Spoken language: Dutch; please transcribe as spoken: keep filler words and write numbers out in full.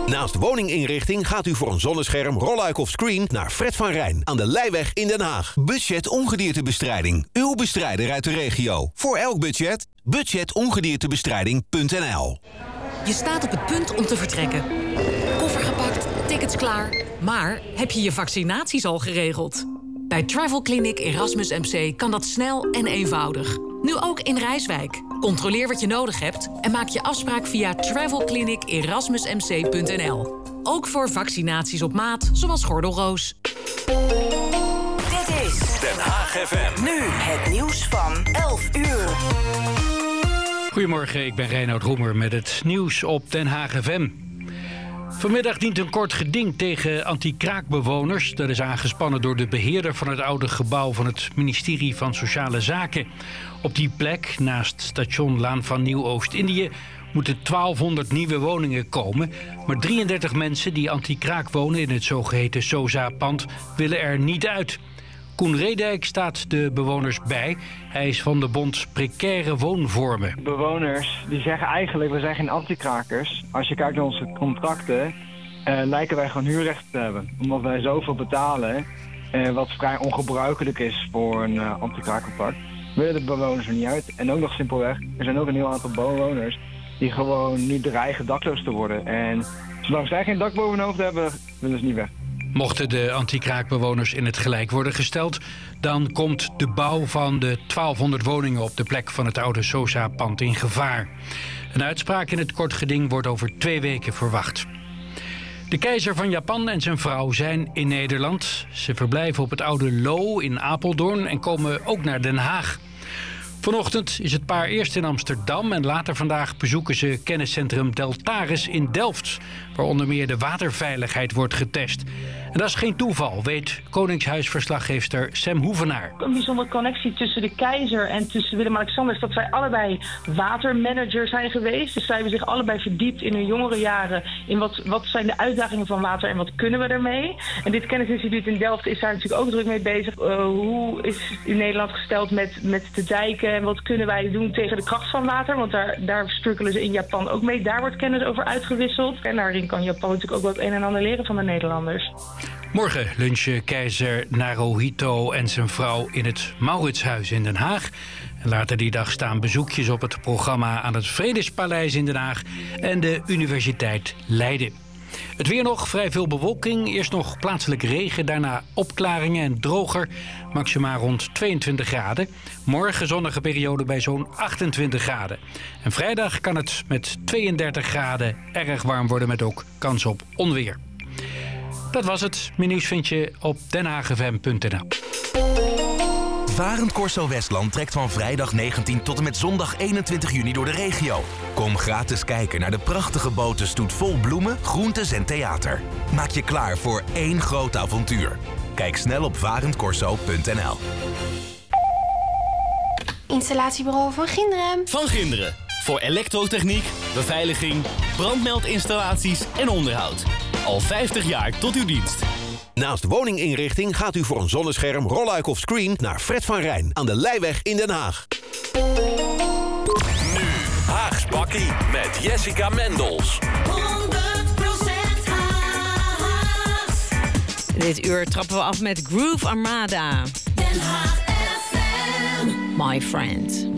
Naast woninginrichting gaat u voor een zonnescherm, rolluik of screen naar Fred van Rijn aan de Leijweg in Den Haag. Budget ongediertebestrijding. Uw bestrijder uit de regio. Voor elk budget. budget ongediertebestrijding punt n l. Je staat op het punt om te vertrekken. Koffer gepakt, tickets klaar. Maar heb je je vaccinaties al geregeld? Bij Travel Clinic Erasmus M C kan dat snel en eenvoudig. Nu ook in Rijswijk. Controleer wat je nodig hebt en maak je afspraak via travel clinic erasmus m c punt n l. Ook voor vaccinaties op maat, zoals gordelroos. Dit is Den Haag F M. Nu het nieuws van elf uur. Goedemorgen, ik ben Reinoud Roemer met het nieuws op Den Haag F M. Vanmiddag dient een kort geding tegen anti-kraakbewoners. Dat is aangespannen door de beheerder van het oude gebouw van het ministerie van Sociale Zaken. Op die plek, naast station Laan van Nieuw-Oost-Indië, moeten twaalfhonderd nieuwe woningen komen. Maar drieëndertig mensen die anti-kraak wonen in het zogeheten SOZA-pand willen er niet uit. Koen Redijk staat de bewoners bij. Hij is van de bond Precaire Woonvormen. Bewoners die zeggen eigenlijk, we zijn geen anti-krakers. Als je kijkt naar onze contracten, uh, lijken wij gewoon huurrecht te hebben. Omdat wij zoveel betalen, uh, wat vrij ongebruikelijk is voor een uh, anti-kraakcontract. Willen de bewoners er niet uit. En ook nog simpelweg, er zijn ook een heel aantal bewoners die gewoon nu dreigen dakloos te worden. En zolang zij geen dak boven hun hoofd hebben, willen ze niet weg. Mochten de anti-kraakbewoners in het gelijk worden gesteld, dan komt de bouw van de twaalfhonderd woningen op de plek van het oude SOZA-pand in gevaar. Een uitspraak in het kort geding wordt over twee weken verwacht. De keizer van Japan en zijn vrouw zijn in Nederland. Ze verblijven op het oude Lo in Apeldoorn en komen ook naar Den Haag. Vanochtend is het paar eerst in Amsterdam en later vandaag bezoeken ze kenniscentrum Deltaris in Delft, waar onder meer de waterveiligheid wordt getest. En dat is geen toeval, weet Koningshuisverslaggeefster Sam Hoevenaar. Een bijzondere connectie tussen de keizer en tussen Willem-Alexander is dat zij allebei watermanager zijn geweest. Dus zij hebben zich allebei verdiept in hun jongere jaren in wat, wat zijn de uitdagingen van water en wat kunnen we ermee. En dit kennisinstituut in Delft is daar natuurlijk ook druk mee bezig. Uh, hoe is het in Nederland gesteld met, met de dijken en wat kunnen wij doen tegen de kracht van water? Want daar, daar strukkelen ze in Japan ook mee. Daar wordt kennis over uitgewisseld. En daarin kan Japan natuurlijk ook wel het een en ander leren van de Nederlanders. Morgen lunchen keizer Naruhito en zijn vrouw in het Mauritshuis in Den Haag. En later die dag staan bezoekjes op het programma aan het Vredespaleis in Den Haag en de Universiteit Leiden. Het weer nog, vrij veel bewolking. Eerst nog plaatselijk regen, daarna opklaringen en droger. Maximaal rond tweeëntwintig graden. Morgen zonnige periode bij zo'n achtentwintig graden. En vrijdag kan het met tweeëndertig graden erg warm worden met ook kans op onweer. Dat was het. Meer nieuws vind je op den haag f m punt n l. Varend Corso Westland trekt van vrijdag negentien tot en met zondag eenentwintig juni door de regio. Kom gratis kijken naar de prachtige botenstoet vol bloemen, groentes en theater. Maak je klaar voor één groot avontuur. Kijk snel op varend corso punt n l. Installatiebureau Van Ginderen. Van Ginderen. Voor elektrotechniek, beveiliging, brandmeldinstallaties en onderhoud. Al vijftig jaar tot uw dienst. Naast woninginrichting gaat u voor een zonnescherm, rolluik of screen naar Fred van Rijn aan de Leijweg in Den Haag. Nu Haags Bakkie met Jessica Mendels. honderd procent Haags. Dit uur trappen we af met Groove Armada. Den Haag F M. My Friend.